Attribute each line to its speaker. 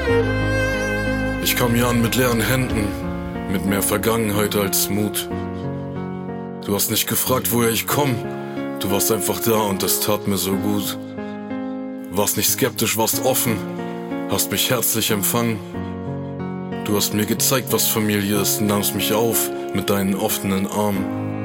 Speaker 1: Ich komm hier an mit leeren Händen, mit mehr Vergangenheit als Mut. Du hast nicht gefragt, woher ich komm, du warst einfach da und das tat mir so gut. Warst nicht skeptisch, warst offen, hast mich herzlich empfangen. Du hast mir gezeigt, was Familie ist, nahmst mich auf mit deinen offenen Armen.